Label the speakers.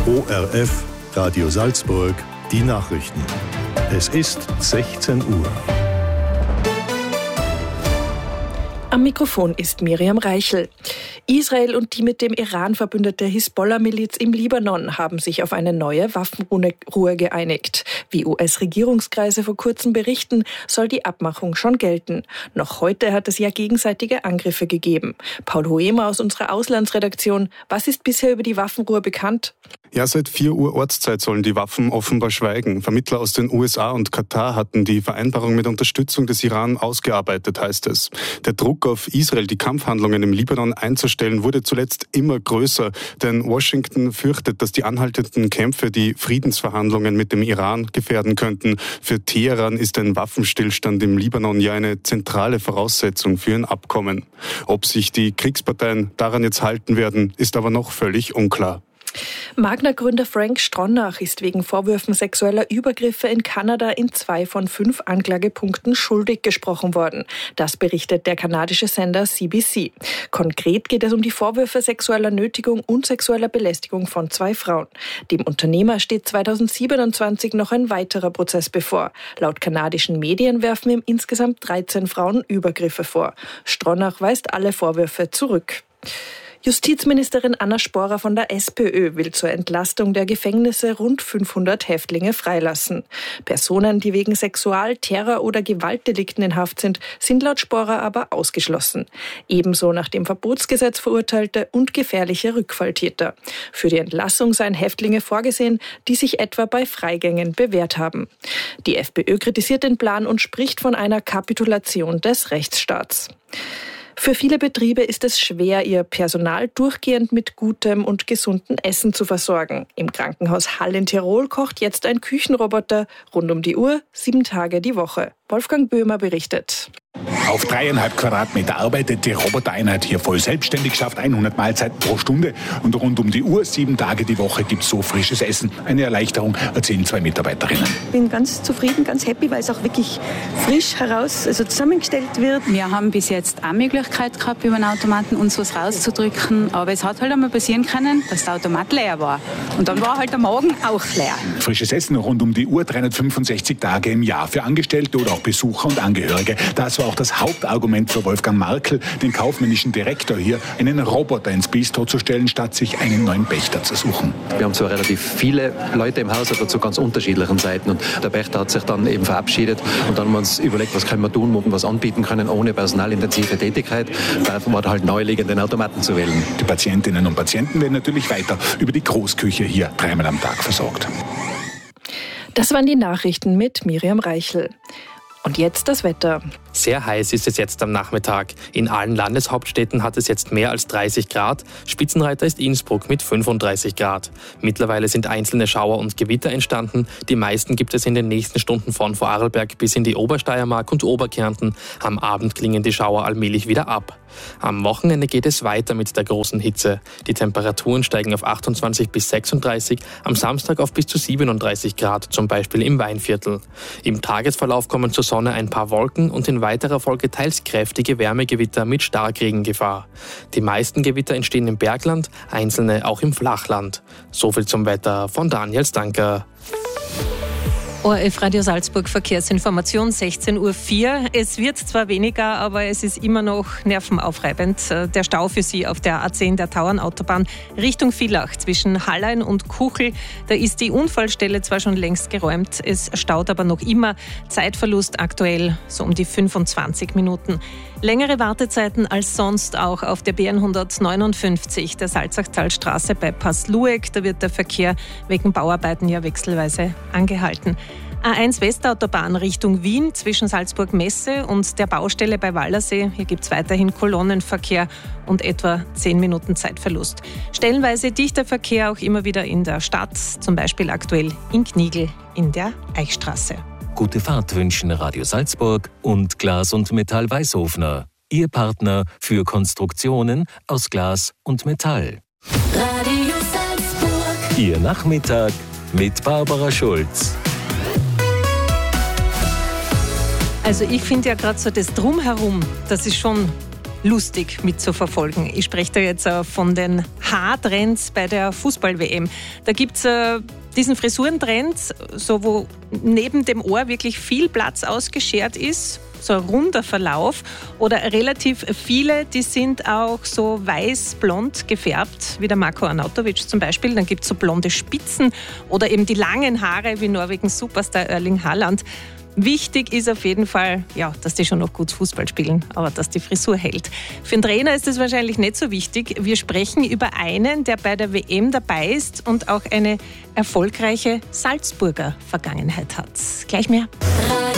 Speaker 1: ORF Radio Salzburg, die Nachrichten. Es ist 16 Uhr.
Speaker 2: Am Mikrofon ist Miriam Reichel. Israel und die mit dem Iran verbündete Hisbollah-Miliz im Libanon haben sich auf eine neue Waffenruhe geeinigt. Wie US-Regierungskreise vor kurzem berichten, soll die Abmachung schon gelten. Noch heute hat es ja gegenseitige Angriffe gegeben. Paul Hoemer aus unserer Auslandsredaktion, was ist bisher über die Waffenruhe bekannt?
Speaker 3: Ja, seit 4 Uhr Ortszeit sollen die Waffen offenbar schweigen. Vermittler aus den USA und Katar hatten die Vereinbarung mit Unterstützung des Iran ausgearbeitet, heißt es. Der Druck auf Israel, die Kampfhandlungen im Libanon einzustellen, wurde zuletzt immer größer. Denn Washington fürchtet, dass die anhaltenden Kämpfe die Friedensverhandlungen mit dem Iran gefährden könnten. Für Teheran ist ein Waffenstillstand im Libanon ja eine zentrale Voraussetzung für ein Abkommen. Ob sich die Kriegsparteien daran jetzt halten werden, ist aber noch völlig unklar.
Speaker 2: Magna-Gründer Frank Stronach ist wegen Vorwürfen sexueller Übergriffe in Kanada in 2 von 5 Anklagepunkten schuldig gesprochen worden. Das berichtet der kanadische Sender CBC. Konkret geht es um die Vorwürfe sexueller Nötigung und sexueller Belästigung von 2 Frauen. Dem Unternehmer steht 2027 noch ein weiterer Prozess bevor. Laut kanadischen Medien werfen ihm insgesamt 13 Frauen Übergriffe vor. Stronach weist alle Vorwürfe zurück. Justizministerin Anna Sporer von der SPÖ will zur Entlastung der Gefängnisse rund 500 Häftlinge freilassen. Personen, die wegen Sexual-, Terror- oder Gewaltdelikten in Haft sind laut Sporer aber ausgeschlossen. Ebenso nach dem Verbotsgesetz verurteilte und gefährliche Rückfalltäter. Für die Entlassung seien Häftlinge vorgesehen, die sich etwa bei Freigängen bewährt haben. Die FPÖ kritisiert den Plan und spricht von einer Kapitulation des Rechtsstaats. Für viele Betriebe ist es schwer, ihr Personal durchgehend mit gutem und gesundem Essen zu versorgen. Im Krankenhaus Hall in Tirol kocht jetzt ein Küchenroboter rund um die Uhr, 7 Tage die Woche. Wolfgang Böhmer berichtet.
Speaker 4: Auf 3,5 Quadratmeter arbeitet die Robotereinheit hier voll selbstständig, schafft 100 Mahlzeiten pro Stunde und rund um die Uhr, 7 Tage die Woche gibt es so frisches Essen. Eine Erleichterung, erzählen 2 Mitarbeiterinnen.
Speaker 5: Ich bin ganz zufrieden, ganz happy, weil es auch wirklich frisch zusammengestellt wird.
Speaker 6: Wir haben bis jetzt auch Möglichkeit gehabt, über den Automaten uns was rauszudrücken, aber es hat halt einmal passieren können, dass der Automat leer war. Und dann war halt der Magen auch leer.
Speaker 4: Frisches Essen rund um die Uhr, 365 Tage im Jahr für Angestellte oder auch Besucher und Angehörige. Das war auch das Hauptargument für Wolfgang Markl, den kaufmännischen Direktor hier, einen Roboter ins Bistro zu stellen, statt sich einen neuen Pächter zu suchen.
Speaker 7: Wir haben zwar relativ viele Leute im Haus, aber zu ganz unterschiedlichen Seiten. Und der Pächter hat sich dann eben verabschiedet. Und dann haben wir uns überlegt, was können wir tun, wo wir was anbieten können, ohne personalintensive Tätigkeit. Da war halt naheliegend, den Automaten zu wählen.
Speaker 4: Die Patientinnen und Patienten werden natürlich weiter über die Großküche hier 3-mal am Tag versorgt.
Speaker 2: Das waren die Nachrichten mit Miriam Reichel. Und jetzt das Wetter.
Speaker 8: Sehr heiß ist es jetzt am Nachmittag. In allen Landeshauptstädten hat es jetzt mehr als 30 Grad. Spitzenreiter ist Innsbruck mit 35 Grad. Mittlerweile sind einzelne Schauer und Gewitter entstanden. Die meisten gibt es in den nächsten Stunden von Vorarlberg bis in die Obersteiermark und Oberkärnten. Am Abend klingen die Schauer allmählich wieder ab. Am Wochenende geht es weiter mit der großen Hitze. Die Temperaturen steigen auf 28 bis 36, am Samstag auf bis zu 37 Grad, zum Beispiel im Weinviertel. Im Tagesverlauf kommen zur Sonne ein paar Wolken und in weiterer Folge teils kräftige Wärmegewitter mit Starkregengefahr. Die meisten Gewitter entstehen im Bergland, einzelne auch im Flachland. Soviel zum Wetter von Daniel Stanker.
Speaker 9: ORF Radio Salzburg Verkehrsinformation, 16:04 Uhr. Es wird zwar weniger, aber es ist immer noch nervenaufreibend. Der Stau für Sie auf der A10 der Tauernautobahn Richtung Villach zwischen Hallein und Kuchel. Da ist die Unfallstelle zwar schon längst geräumt, es staut aber noch immer. Zeitverlust aktuell so um die 25 Minuten. Längere Wartezeiten als sonst auch auf der BN 159 der Salzachtalstraße bei Passlueck. Da wird der Verkehr wegen Bauarbeiten ja wechselweise angehalten. A1 Westautobahn Richtung Wien zwischen Salzburg-Messe und der Baustelle bei Wallersee. Hier gibt es weiterhin Kolonnenverkehr und etwa 10 Minuten Zeitverlust. Stellenweise dichter Verkehr auch immer wieder in der Stadt, zum Beispiel aktuell in Knigl in der Eichstraße.
Speaker 10: Gute Fahrt wünschen Radio Salzburg und Glas und Metall Weißhofner. Ihr Partner für Konstruktionen aus Glas und Metall.
Speaker 11: Radio Salzburg.
Speaker 10: Ihr Nachmittag mit Barbara Schulz.
Speaker 9: Also ich finde ja gerade so das Drumherum, das ist schon lustig mitzuverfolgen. Ich spreche da jetzt von den Haartrends bei der Fußball-WM. Da gibt es diesen Frisurentrend, so wo neben dem Ohr wirklich viel Platz ausgeschert ist, so ein runder Verlauf, oder relativ viele, die sind auch so weiß-blond gefärbt, wie der Marko Arnautovic zum Beispiel. Dann gibt es so blonde Spitzen oder eben die langen Haare wie Norwegens Superstar Erling Haaland. Wichtig ist auf jeden Fall, ja, dass die schon noch gut Fußball spielen, aber dass die Frisur hält. Für einen Trainer ist das wahrscheinlich nicht so wichtig. Wir sprechen über einen, der bei der WM dabei ist und auch eine erfolgreiche Salzburger Vergangenheit hat. Gleich mehr.